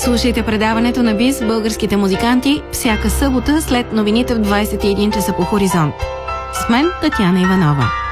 Слушайте предаването на БИС българските музиканти всяка събота след новините в 21 часа по Хоризонт. С мен Татяна Иванова.